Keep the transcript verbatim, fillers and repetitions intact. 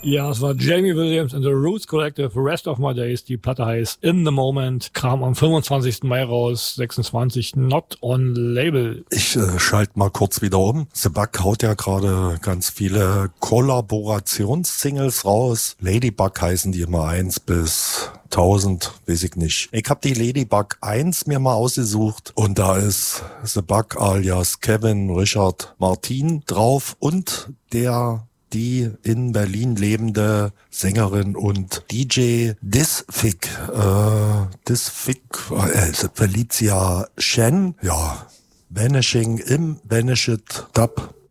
Ja, es war Jamie Williams and the Roots Collective, Rest of My Days. Die Platte heißt In the Moment, kam am fünfundzwanzigsten Mai raus, sechsundzwanzig, not on label. Ich äh, schalte mal kurz wieder um. The Bug haut ja gerade ganz viele Kollaborationssingles raus. Ladybug heißen die immer eins bis tausend, weiß ich nicht. Ich habe die Ladybug eins mir mal ausgesucht und da ist The Bug alias Kevin Richard Martin drauf und der die in Berlin lebende Sängerin und D J Disfig, äh, Disfig, äh, Felicia Shen, ja, Vanishing im Vanished Dub